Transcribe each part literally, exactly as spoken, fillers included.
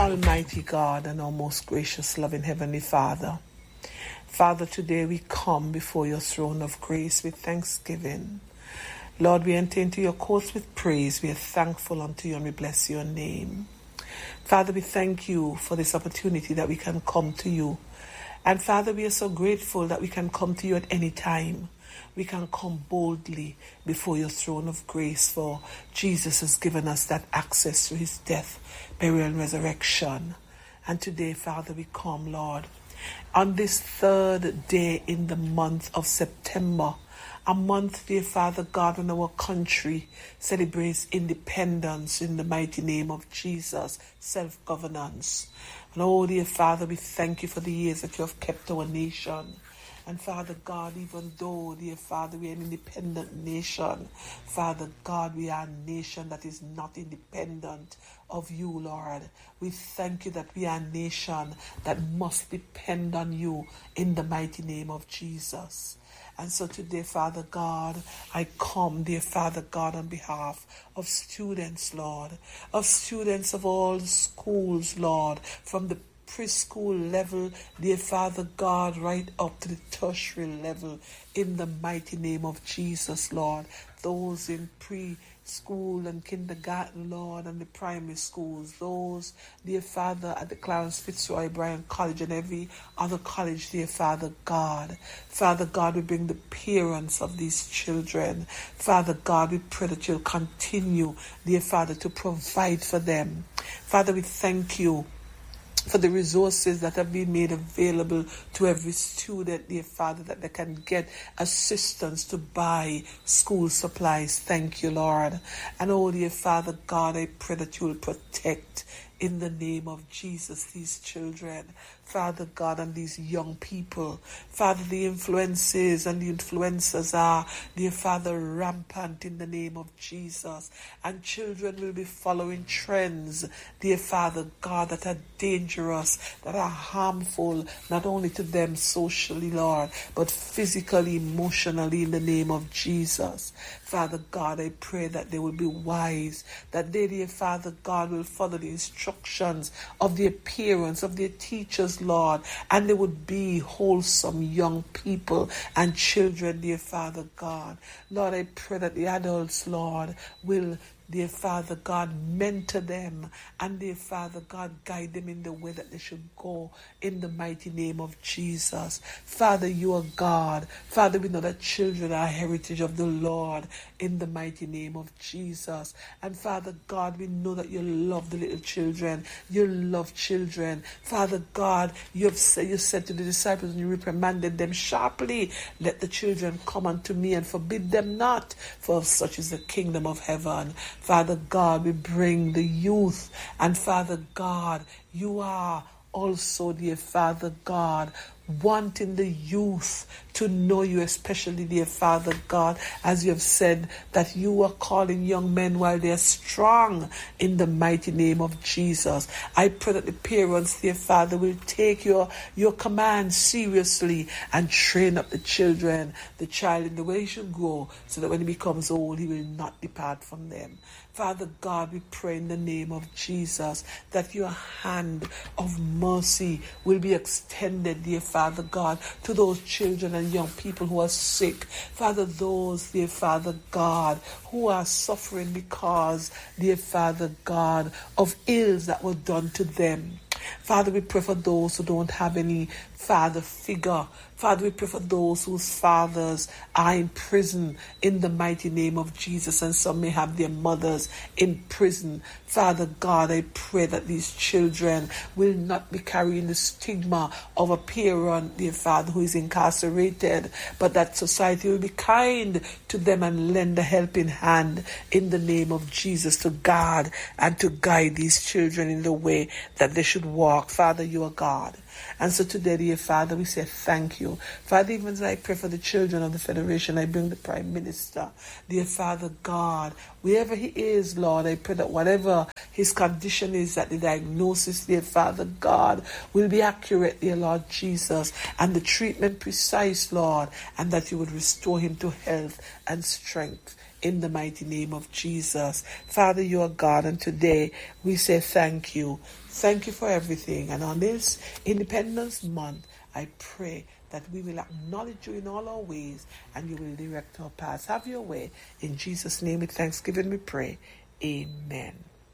Almighty God and our most gracious, loving Heavenly Father. Father, today we come before your throne of grace with thanksgiving. Lord, we enter into your courts with praise. We are thankful unto you and we bless your name. Father, we thank you for this opportunity that we can come to you. And Father, we are so grateful that we can come to you at any time. We can come boldly before your throne of grace, for Jesus has given us that access through his death, burial, and resurrection. And today, Father, we come, Lord, on this third day in the month of September, a month, dear Father God, when our country celebrates independence in the mighty name of Jesus, self-governance. And oh, dear Father, we thank you for the years that you have kept our nation. And Father God, even though, dear Father, we are an independent nation, Father God, we are a nation that is not independent of you, Lord. We thank you that we are a nation that must depend on you in the mighty name of Jesus. And so today, Father God, I come, dear Father God, on behalf of students, Lord, of students of all schools, Lord, from the preschool level, dear Father God, right up to the tertiary level, in the mighty name of Jesus, Lord. Those in preschool and kindergarten, Lord, and the primary schools, those, dear Father, at the Clarence Fitzroy Bryan College and every other college, dear Father God. Father God, we bring the parents of these children. Father God, we pray that you'll continue, dear Father, to provide for them. Father, we thank you for the resources that have been made available to every student, dear Father, that they can get assistance to buy school supplies. Thank you, Lord. And oh, dear Father God, I pray that you will protect in the name of Jesus these children, Father God, and these young people. Father, the influences and the influencers are, dear Father, rampant in the name of Jesus. And children will be following trends, dear Father God, that are dangerous, that are harmful, not only to them socially, Lord, but physically, emotionally, in the name of Jesus. Father God, I pray that they will be wise, that they, dear Father God, will follow the instructions of the appearance of their teachers, Lord, and they would be wholesome young people and children, dear Father God. Lord, I pray that the adults, Lord, will, dear Father God, mentor them and, dear Father God, guide them in the way that they should go in the mighty name of Jesus. Father, you are God. Father, we know that children are heritage of the Lord in the mighty name of Jesus. And Father God, we know that you love the little children. You love children. Father God, you have said, you said to the disciples and you reprimanded them sharply, let the children come unto me and forbid them not, for such is the kingdom of heaven. Father God, we bring the youth, and Father God, you are also, dear Father God, wanting the youth to know you, especially, dear Father God, as you have said that you are calling young men while they are strong in the mighty name of Jesus. I pray that the parents, dear Father, will take your, your command seriously and train up the children, the child in the way he should grow, so that when he becomes old, he will not depart from them. Father God, we pray in the name of Jesus that your hand of mercy will be extended, dear Father God, to those children and young people who are sick. Father, those, dear Father God, who are suffering because, dear Father God, of ills that were done to them. Father, we pray for those who don't have any father figure. Father, we pray for those whose fathers are in prison in the mighty name of Jesus, and some may have their mothers in prison. Father God, I pray that these children will not be carrying the stigma of a parent, dear Father, who is incarcerated, but that society will be kind to them and lend a helping hand in the name of Jesus to guard and to guide these children in the way that they should walk. Father, you are God. And so today, dear Father, we say thank you. Father, even as I pray for the children of the Federation, I bring the Prime Minister, dear Father God, wherever he is, Lord, I pray that whatever his condition is, that the diagnosis, dear Father God, will be accurate, dear Lord Jesus, and the treatment precise, Lord, and that you would restore him to health and strength. In the mighty name of Jesus. Father, you are God, and today we say thank you. Thank you for everything. And on this Independence Month, I pray that we will acknowledge you in all our ways and you will direct our paths. Have your way. In Jesus' name, with thanksgiving we pray. Amen.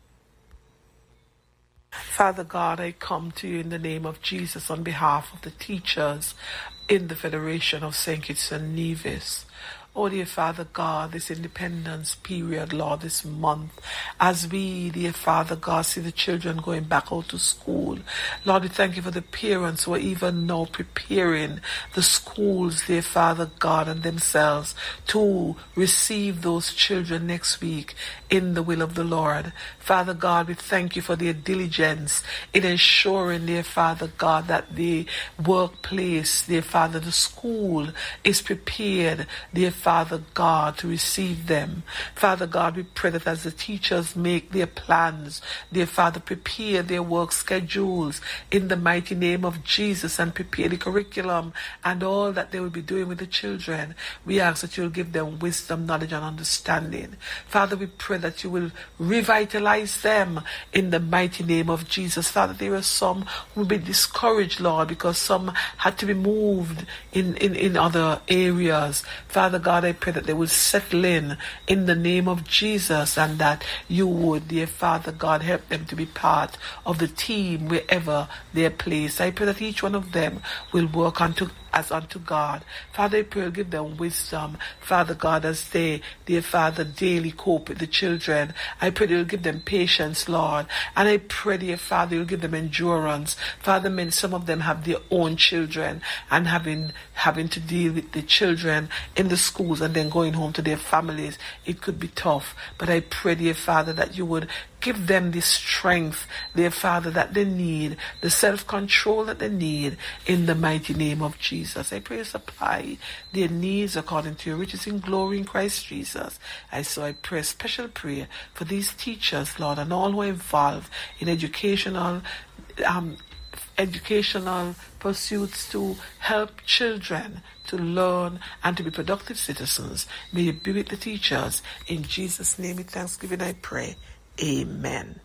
Father God, I come to you in the name of Jesus on behalf of the teachers in the Federation of Saint Kitts and Nevis. Oh, dear Father God, this independence period, Lord, this month, as we, dear Father God, see the children going back out to school. Lord, we thank you for the parents who are even now preparing the schools, dear Father God, and themselves to receive those children next week in the will of the Lord. Father God, we thank you for their diligence in ensuring, dear Father God, that the workplace, dear Father, the school is prepared, dear Father God, to receive them. Father God, we pray that as the teachers make their plans, dear Father, prepare their work schedules in the mighty name of Jesus and prepare the curriculum and all that they will be doing with the children. We ask that you will give them wisdom, knowledge, and understanding. Father, we pray that you will revitalize them in the mighty name of Jesus. Father, there are some who will be discouraged, Lord, because some had to be moved in, in, in other areas. Father God, I pray that they will settle in in the name of Jesus and that you would, dear Father God, help them to be part of the team wherever they're placed. I pray that each one of them will work unto as unto God. Father, I pray, give them wisdom, Father God, as they, dear Father, daily cope with the children. I pray that you'll give them patience, Lord. And I pray, dear Father, you'll give them endurance. Father, men, some of them have their own children and having having to deal with the children in the schools and then going home to their families. It could be tough. But I pray, dear Father, that you would give them the strength, dear Father, that they need, the self-control that they need in the mighty name of Jesus. I pray you supply their needs according to your riches in glory in Christ Jesus. I so I pray a special prayer for these teachers, Lord, and all who are involved in educational um, educational pursuits to help children to learn and to be productive citizens. May you be with the teachers. In Jesus' name, with thanksgiving, I pray. Amen.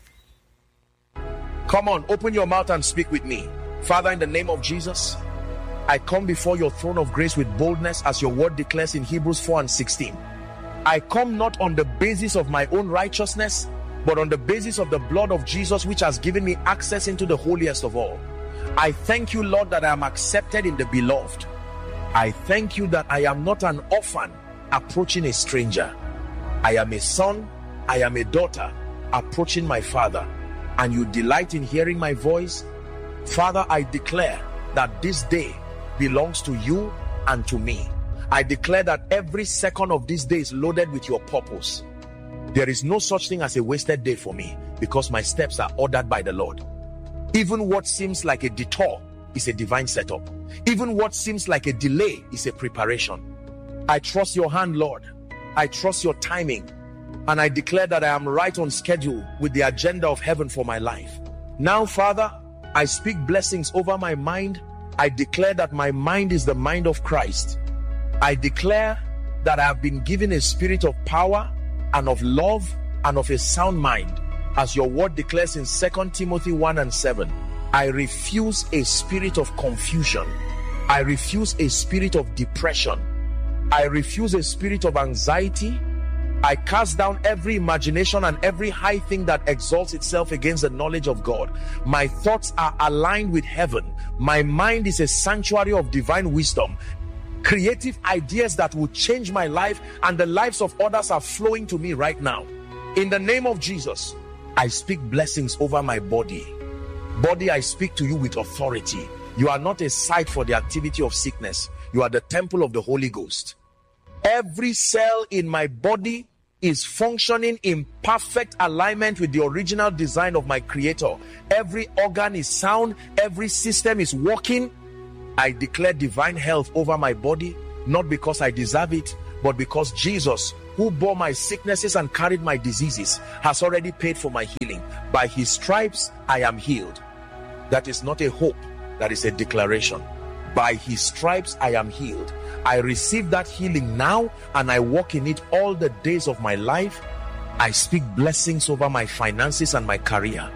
Come on, open your mouth and speak with me. Father, in the name of Jesus, I come before your throne of grace with boldness, as your word declares in Hebrews four and sixteen. I come not on the basis of my own righteousness, but on the basis of the blood of Jesus, which has given me access into the holiest of all. I thank you, Lord, that I am accepted in the beloved. I thank you that I am not an orphan approaching a stranger. I am a son, I am a daughter approaching my Father, and you delight in hearing my voice. Father, I declare that this day belongs to you and to me. I declare that every second of this day is loaded with your purpose. There is no such thing as a wasted day for me, because my steps are ordered by the Lord. Even what seems like a detour is a divine setup. Even what seems like a delay is a preparation. I trust your hand, Lord. I trust your timing. And I declare that I am right on schedule with the agenda of heaven for my life. Now, Father, I speak blessings over my mind. I declare that my mind is the mind of Christ. I declare that I have been given a spirit of power and of love and of a sound mind, as your word declares in Second Timothy one and seven. I refuse a spirit of confusion. I refuse a spirit of depression. I refuse a spirit of anxiety. I cast down every imagination and every high thing that exalts itself against the knowledge of God. My thoughts are aligned with heaven. My mind is a sanctuary of divine wisdom. Creative ideas that will change my life and the lives of others are flowing to me right now. In the name of Jesus, I speak blessings over my body. Body, I speak to you with authority. You are not a site for the activity of sickness. You are the temple of the Holy Ghost. Every cell in my body is functioning in perfect alignment with the original design of my Creator. Every organ is sound. Every system is working. I declare divine health over my body, not because I deserve it, but because Jesus, who bore my sicknesses and carried my diseases, has already paid for my healing. By his stripes, I am healed. That is not a hope, that is a declaration. By his stripes, I am healed. I receive that healing now, and I walk in it all the days of my life. I speak blessings over my finances and my career.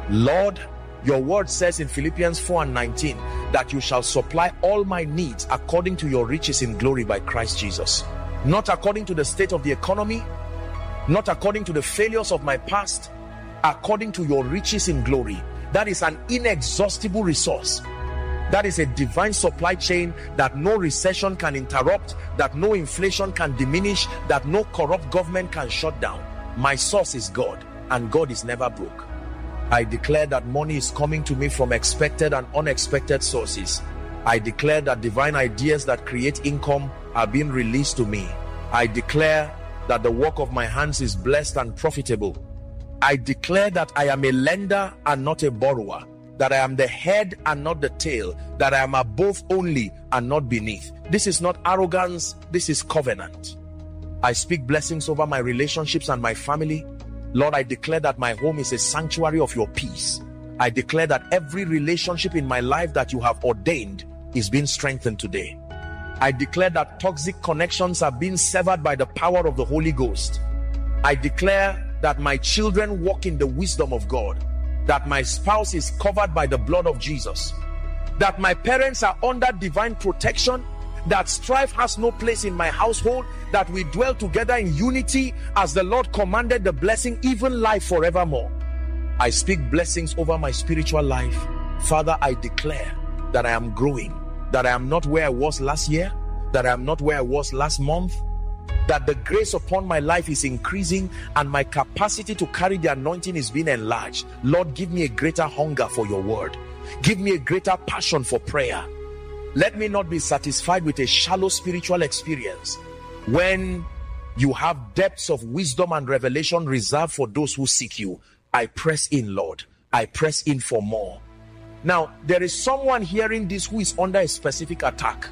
Lord, your word says in Philippians four and nineteen that you shall supply all my needs according to your riches in glory by Christ Jesus. Not according to the state of the economy, not according to the failures of my past, according to your riches in glory. That is an inexhaustible resource. That is a divine supply chain that no recession can interrupt, that no inflation can diminish, that no corrupt government can shut down. My source is God, and God is never broke. I declare that money is coming to me from expected and unexpected sources. I declare that divine ideas that create income are being released to me. I declare that the work of my hands is blessed and profitable. I declare that I am a lender and not a borrower, that I am the head and not the tail, that I am above only and not beneath. This is not arrogance, this is covenant. I speak blessings over my relationships and my family. Lord, I declare that my home is a sanctuary of your peace. I declare that every relationship in my life that you have ordained is being strengthened today. I declare that toxic connections are being severed by the power of the Holy Ghost. I declare that my children walk in the wisdom of God, that my spouse is covered by the blood of Jesus, that my parents are under divine protection, that strife has no place in my household, that we dwell together in unity as the Lord commanded the blessing, even life forevermore. I speak blessings over my spiritual life. Father, I declare that I am growing, that I am not where I was last year, that I am not where I was last month, that the grace upon my life is increasing and my capacity to carry the anointing is being enlarged. Lord, give me a greater hunger for your word. Give me a greater passion for prayer. Let me not be satisfied with a shallow spiritual experience when you have depths of wisdom and revelation reserved for those who seek you. I press in, Lord. I press in for more. Now, there is someone hearing this who is under a specific attack.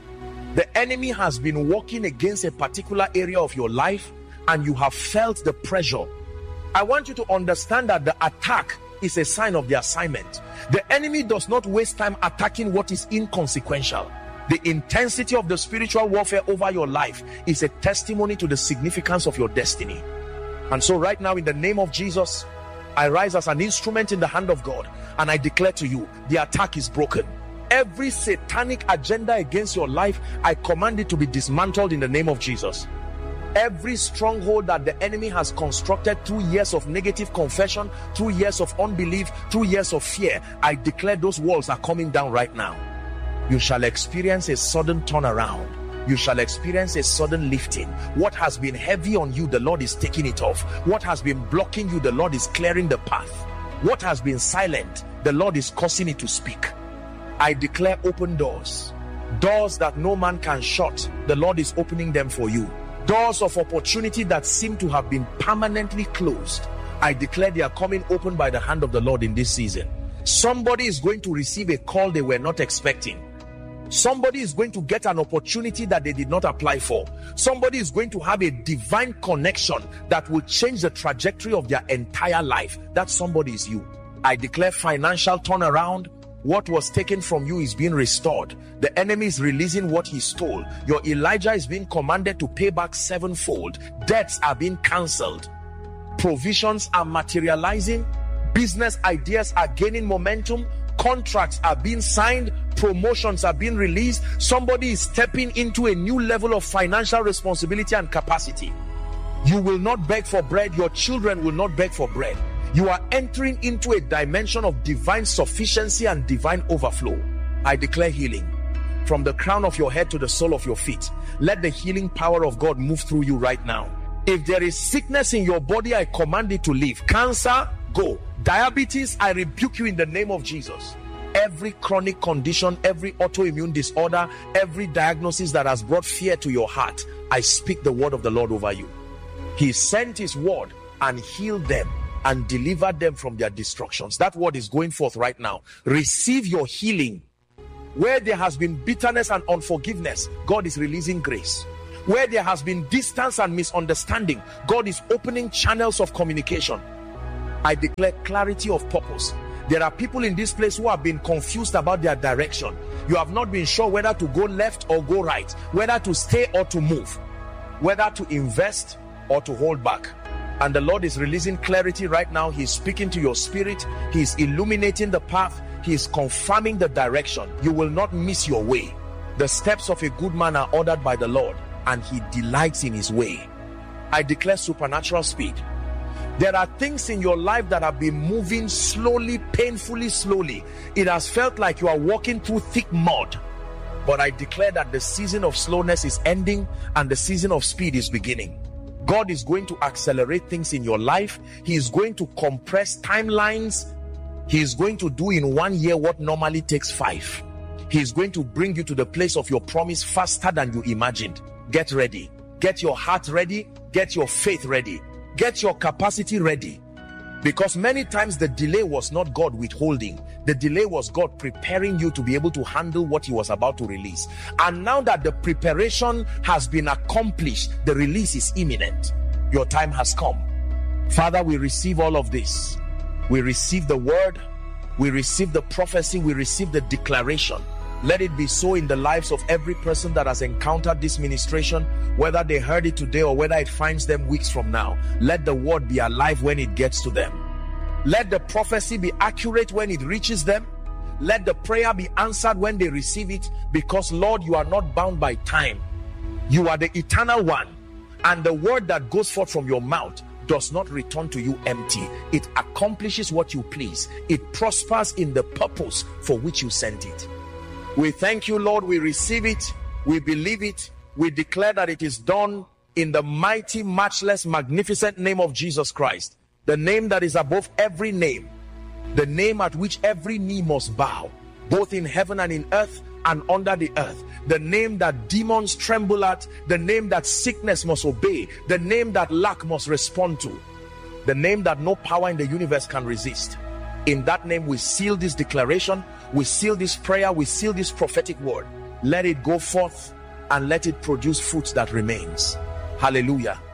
The enemy has been working against a particular area of your life and you have felt the pressure. I want you to understand that the attack is a sign of the assignment. The enemy does not waste time attacking what is inconsequential. The intensity of the spiritual warfare over your life is a testimony to the significance of your destiny. And so right now, in the name of Jesus, I rise as an instrument in the hand of God and I declare to you, the attack is broken. Every satanic agenda against your life, I command it to be dismantled in the name of Jesus. Every stronghold that the enemy has constructed through years of negative confession, through years of unbelief, through years of fear, I declare those walls are coming down right now. You shall experience a sudden turnaround. You shall experience a sudden lifting. What has been heavy on you, the Lord is taking it off. What has been blocking you, the Lord is clearing the path. What has been silent, the Lord is causing it to speak. I declare open doors. Doors that no man can shut, the Lord is opening them for you. Doors of opportunity that seem to have been permanently closed, I declare they are coming open by the hand of the Lord in this season. Somebody is going to receive a call they were not expecting. Somebody is going to get an opportunity that they did not apply for. Somebody is going to have a divine connection that will change the trajectory of their entire life. That somebody is you. I declare financial turnaround. What was taken from you is being restored. The enemy is releasing what he stole. Your Elijah is being commanded to pay back sevenfold. Debts are being cancelled. Provisions are materializing. Business ideas are gaining momentum. Contracts are being signed. Promotions are being released. Somebody is stepping into a new level of financial responsibility and capacity. You will not beg for bread. Your children will not beg for bread. You are entering into a dimension of divine sufficiency and divine overflow. I declare healing from the crown of your head to the sole of your feet. Let the healing power of God move through you right now. If there is sickness in your body, I command it to leave. Cancer, go. Diabetes, I rebuke you in the name of Jesus. Every chronic condition, every autoimmune disorder, every diagnosis that has brought fear to your heart, I speak the word of the Lord over you. He sent his word and healed them and deliver them from their destructions. That word is going forth right now. Receive your healing. Where there has been bitterness and unforgiveness, God is releasing grace. Where there has been distance and misunderstanding, God is opening channels of communication. I declare clarity of purpose. There are people in this place who have been confused about their direction. You have not been sure whether to go left or go right, whether to stay or to move, whether to invest or to hold back. And the Lord is releasing clarity right now. He's speaking to your spirit. He's illuminating the path. He's confirming the direction. You will not miss your way. The steps of a good man are ordered by the Lord, and he delights in his way. I declare supernatural speed. There are things in your life that have been moving slowly, painfully slowly. It has felt like you are walking through thick mud. But I declare that the season of slowness is ending and the season of speed is beginning. God is going to accelerate things in your life. He is going to compress timelines. He is going to do in one year what normally takes five. He is going to bring you to the place of your promise faster than you imagined. Get ready. Get your heart ready. Get your faith ready. Get your capacity ready. Because many times the delay was not God withholding. The delay was God preparing you to be able to handle what he was about to release. And now that the preparation has been accomplished, the release is imminent. Your time has come. Father, we receive all of this. We receive the word. We receive the prophecy. We receive the declaration. Let it be so in the lives of every person that has encountered this ministration, whether they heard it today or whether it finds them weeks from now. Let the word be alive when it gets to them. Let the prophecy be accurate when it reaches them. Let the prayer be answered when they receive it, because Lord, you are not bound by time. You are the eternal one, and the word that goes forth from your mouth does not return to you empty. It accomplishes what you please. It prospers in the purpose for which you sent it. We thank you, Lord. We receive it. We believe it. We declare that it is done in the mighty, matchless, magnificent name of Jesus Christ. The name that is above every name. The name at which every knee must bow, both in heaven and in earth and under the earth. The name that demons tremble at. The name that sickness must obey. The name that lack must respond to. The name that no power in the universe can resist. In that name we seal this declaration. We seal this prayer. We seal this prophetic word. Let it go forth and let it produce fruits that remains. Hallelujah.